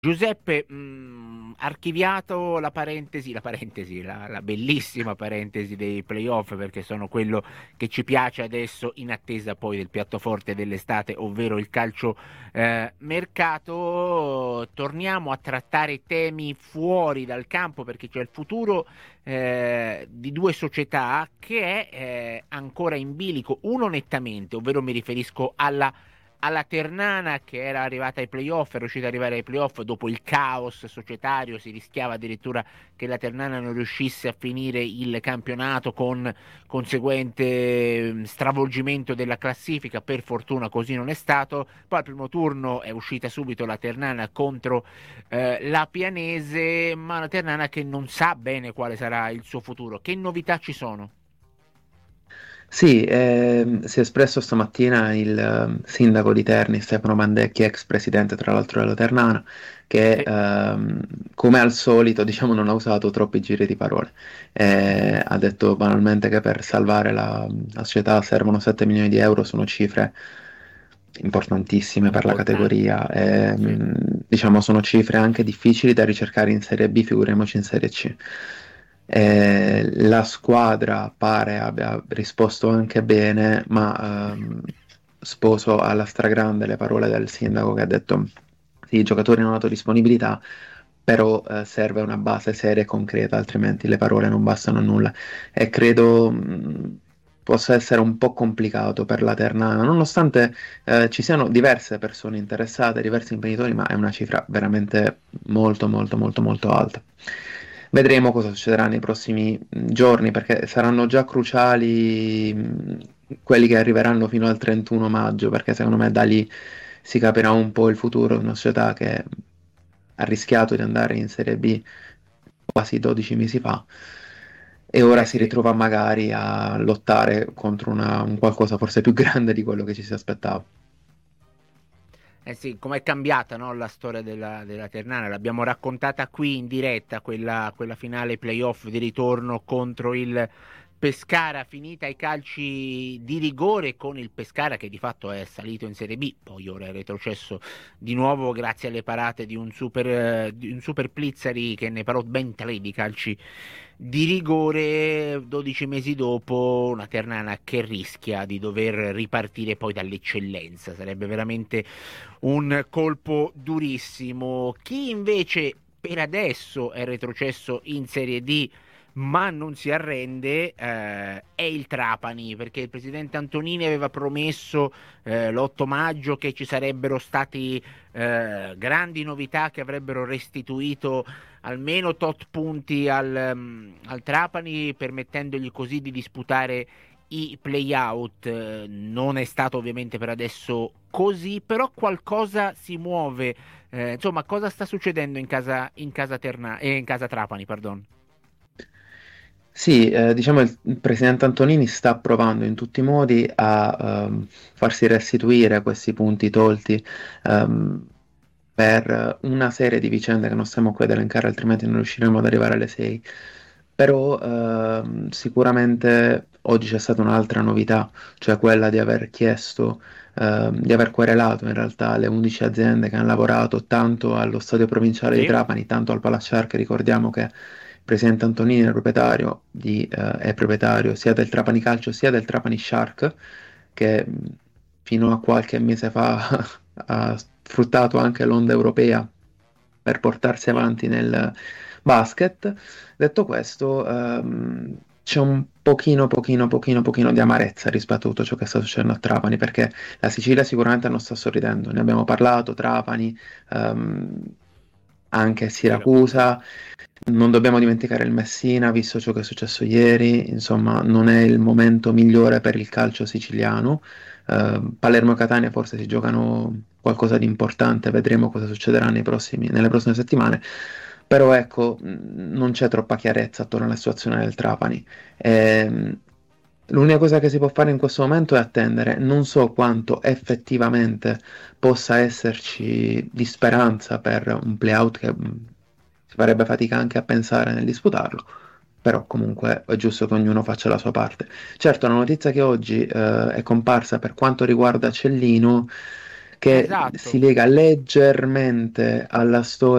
Giuseppe, archiviato la bellissima parentesi dei playoff, perché sono quello che ci piace adesso in attesa poi del piatto forte dell'estate, ovvero il calcio mercato. Torniamo a trattare temi fuori dal campo perché c'è il futuro di due società che è ancora in bilico, uno nettamente, ovvero mi riferisco alla Ternana che era arrivata ai playoff, è riuscita ad arrivare ai playoff dopo il caos societario, si rischiava addirittura che la Ternana non riuscisse a finire il campionato con conseguente stravolgimento della classifica, per fortuna così non è stato. Poi al primo turno è uscita subito la Ternana contro la Pianese, ma la Ternana che non sa bene quale sarà il suo futuro. Che novità ci sono? Sì, si è espresso stamattina il sindaco di Terni, Stefano Bandecchi, ex presidente tra l'altro della Ternana, che Sì. come al solito diciamo, non ha usato troppi giri di parole. Ha detto banalmente che per salvare la società servono 7 milioni di euro, sono cifre importantissime per la Importanti. categoria, Sì. diciamo sono cifre anche difficili da ricercare in Serie B, figuriamoci in Serie C. La squadra pare abbia risposto anche bene, ma sposo alla stragrande le parole del sindaco che ha detto sì, i giocatori hanno dato disponibilità, però serve una base seria e concreta, altrimenti le parole non bastano a nulla. E credo possa essere un po' complicato per la Ternana, nonostante ci siano diverse persone interessate, diversi imprenditori, ma è una cifra veramente molto, molto, molto, molto alta. Vedremo cosa succederà nei prossimi giorni, perché saranno già cruciali quelli che arriveranno fino al 31 maggio, perché secondo me da lì si capirà un po' il futuro di una società che ha rischiato di andare in Serie B quasi 12 mesi fa e ora Eh si sì. ritrova magari a lottare contro un qualcosa forse più grande di quello che ci si aspettava. Eh sì, com'è cambiata, no, la storia della Ternana? L'abbiamo raccontata qui in diretta, quella finale playoff di ritorno contro il Pescara, finita ai calci di rigore con il Pescara che di fatto è salito in Serie B, poi ora è retrocesso di nuovo grazie alle parate di un super Plizzari che ne parò ben tre di calci di rigore. 12 mesi dopo una Ternana che rischia di dover ripartire poi dall'eccellenza, sarebbe veramente un colpo durissimo. Chi invece per adesso è retrocesso in Serie D ma non si arrende è il Trapani, perché il presidente Antonini aveva promesso l'8 maggio che ci sarebbero stati grandi novità che avrebbero restituito almeno tot punti al Trapani, permettendogli così di disputare i playout. Non è stato ovviamente per adesso così, però qualcosa si muove. Insomma, cosa sta succedendo in casa Trapani, pardon? Sì, diciamo il presidente Antonini sta provando in tutti i modi a farsi restituire questi punti tolti ehm, per una serie di vicende che non stiamo qui ad elencare, altrimenti non riusciremo ad arrivare alle 6. Però sicuramente oggi c'è stata un'altra novità, cioè quella di aver chiesto, di aver querelato in realtà le 11 aziende che hanno lavorato tanto allo stadio provinciale di Sì, Trapani, tanto al Palasciarche. Ricordiamo che il presidente Antonini è proprietario sia del Trapani Calcio sia del Trapani Shark, che fino a qualche mese fa ha sfruttato anche l'onda europea per portarsi sì. avanti nel basket. Detto questo, c'è un pochino di amarezza rispetto a tutto ciò che sta succedendo a Trapani, perché la Sicilia sicuramente non sta sorridendo, ne abbiamo parlato, Trapani, ehm, anche Siracusa. Siracusa, non dobbiamo dimenticare il Messina, visto ciò che è successo ieri, insomma, non è il momento migliore per il calcio siciliano. Palermo e Catania forse si giocano qualcosa di importante, vedremo cosa succederà nelle prossime settimane. Però ecco, non c'è troppa chiarezza attorno alla situazione del Trapani. Ehm, L'unica cosa che si può fare in questo momento è attendere. Non so quanto effettivamente possa esserci di speranza per un playout che si farebbe fatica anche a pensare nel disputarlo, però comunque è giusto che ognuno faccia la sua parte. Certo, la notizia che oggi è comparsa per quanto riguarda Cellino che esatto. si lega leggermente alla storia